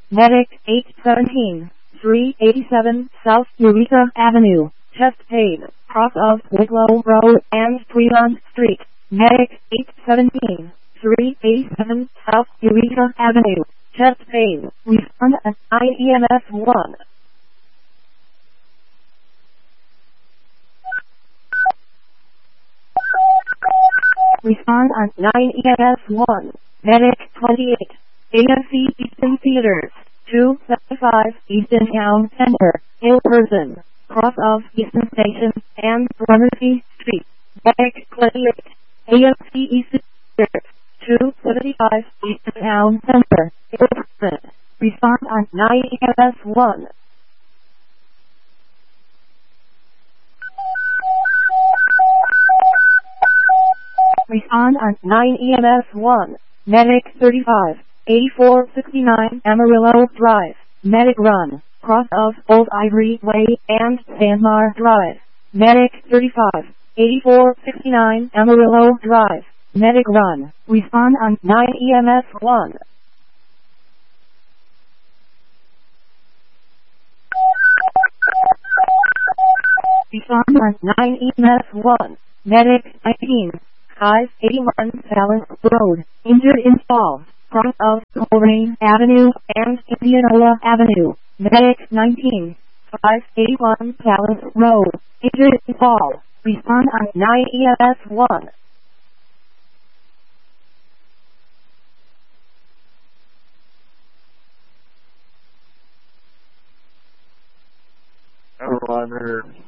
Medic 817, 387 South Eureka Avenue, chest pain, cross of Wicklow Road and Fremont Street. Medic 817, 387 South Eureka Avenue, chest pain, respond at 9 EMS 1. Respond on 9 EMS 1. Medic 28. AFC Easton Theaters. 275 Easton Town Center. Ill person. Cross of Easton Station and Gramercy Street. Medic 28. AFC Easton Theaters. 275 Easton Town Center. Ill person. Respond on 9 EMS 1. Respond on 9 EMS 1. Medic 35, 8469 Amarillo Drive. Medic run, cross of Old Ivory Way and Sandmar Drive. Medic 35, 8469 Amarillo Drive. Medic run, respond on 9 EMS 1. Respond on 9 EMS 1. Medic 19. 581 Palace Road, injured involved, cross of Coleraine Avenue and Indianola Avenue. Medic 19, 581 Palace Road, injured involved. Respond on 9 EMS 1. Oh, I'm here.